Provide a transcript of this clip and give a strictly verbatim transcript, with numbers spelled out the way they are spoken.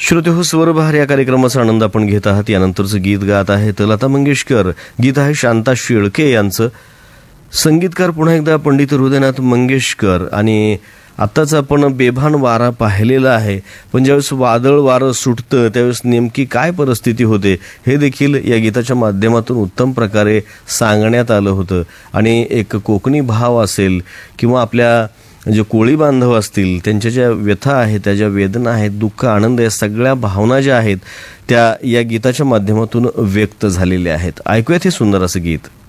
श्रोते हो, स्वरबहार या कार्यक्रमाचा आनंद आपण घेत आहात. यानंतरचं गीत गात आहेत लता मंगेशकर. गीत आहे शांता शेळके यांचं. संगीतकार पुन्हा एकदा पंडित हृदयनाथ मंगेशकर. आणि आत्ताच आपण बेभान वारा पाहिलेला आहे, पण ज्यावेळेस वादळ वारं सुटतं त्यावेळेस नेमकी काय परिस्थिती होते हे देखील या गीताच्या माध्यमातून उत्तम प्रकारे सांगण्यात आलं होतं. आणि एक कोकणी भाव असेल किंवा आपल्या जे कोळी बांधव असतील त्यांच्या ज्या व्यथा आहेत, त्या ज्या वेदना आहेत, दुःख आनंद या सगळ्या भावना ज्या आहेत त्या या गीताच्या माध्यमातून व्यक्त झालेल्या आहेत. ऐकूयात हे सुंदर असं गीत.